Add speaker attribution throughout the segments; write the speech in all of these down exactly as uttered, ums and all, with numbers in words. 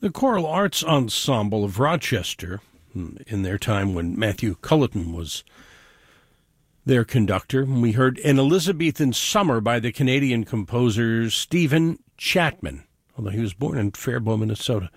Speaker 1: The Choral Arts Ensemble of Rochester, in their time when Matthew Culleton was their conductor, we heard An Elizabethan Summer by the Canadian composer Stephen Chapman, although he was born in Faribault, Minnesota.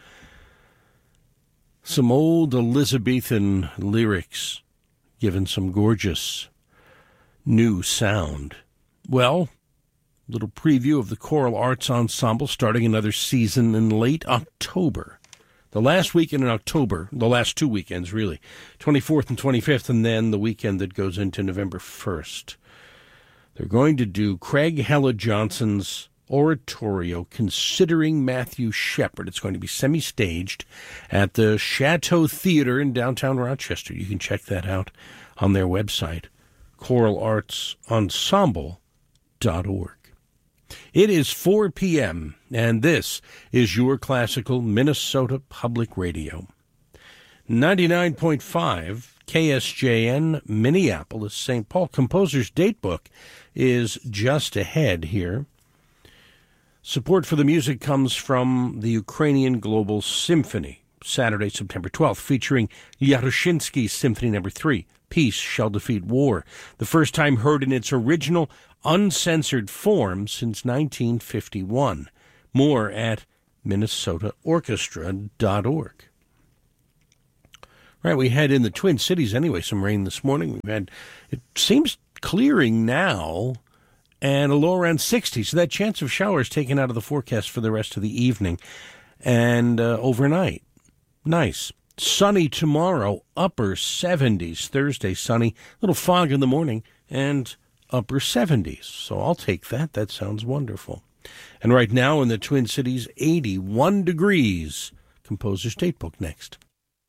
Speaker 1: Some old Elizabethan lyrics given some gorgeous new sound. Well, little preview of the Choral Arts Ensemble starting another season in late October. The last weekend in October, the last two weekends really, twenty-fourth and twenty-fifth, and then the weekend that goes into November first. They're going to do Craig Hella Johnson's oratorio, Considering Matthew Shepard. It's going to be semi-staged at the Chateau Theater in downtown Rochester. You can check that out on their website, choral arts ensemble dot org. It is four p.m., and this is your classical Minnesota Public Radio. ninety-nine point five K S J N, Minneapolis, Saint Paul. Composer's Datebook is just ahead here. Support for the music comes from the Ukrainian Global Symphony, Saturday, September twelfth, featuring Yaroshinsky's Symphony Number three, Peace Shall Defeat War, the first time heard in its original uncensored form since nineteen fifty-one. More at minnesota orchestra dot org. Right, we had in the Twin Cities anyway some rain this morning. We've had, it seems clearing now, and a low around sixty, so that chance of showers taken out of the forecast for the rest of the evening and uh, overnight. Nice. Sunny tomorrow, upper seventies. Thursday, sunny, little fog in the morning, and upper seventies. So I'll take that. That sounds wonderful. And right now in the Twin Cities, eighty-one degrees. Composer's Datebook next.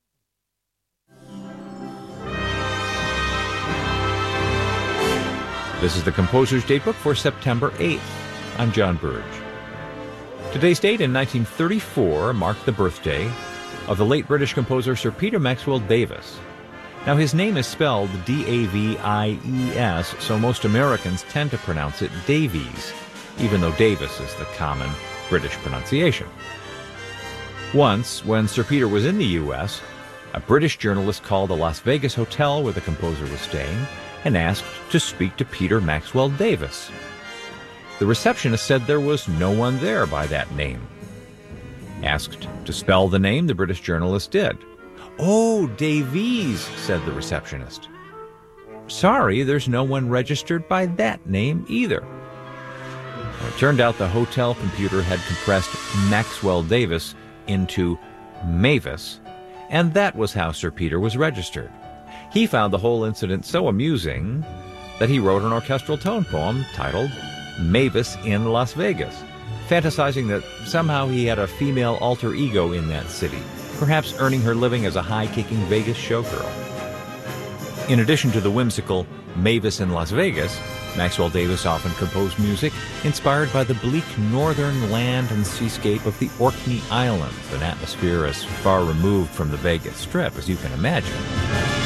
Speaker 2: This is the Composer's Datebook for September eighth. I'm John Burge. Today's date in nineteen thirty-four marked the birthday of the late British composer Sir Peter Maxwell Davies. Now, his name is spelled D A V I E S, so most Americans tend to pronounce it Davies, even though Davis is the common British pronunciation. Once, when Sir Peter was in the U S, a British journalist called the Las Vegas hotel where the composer was staying and asked to speak to Peter Maxwell Davies. The receptionist said there was no one there by that name. Asked to spell the name, the British journalist did. "Oh, Davies," said the receptionist. "Sorry, there's no one registered by that name either." Well, it turned out the hotel computer had compressed Maxwell Davis into Mavis, and that was how Sir Peter was registered. He found the whole incident so amusing that he wrote an orchestral tone poem titled Mavis in Las Vegas, fantasizing that somehow he had a female alter ego in that city, perhaps earning her living as a high-kicking Vegas showgirl. In addition to the whimsical Mavis in Las Vegas, Maxwell Davies often composed music inspired by the bleak northern land and seascape of the Orkney Islands, an atmosphere as far removed from the Vegas Strip as you can imagine.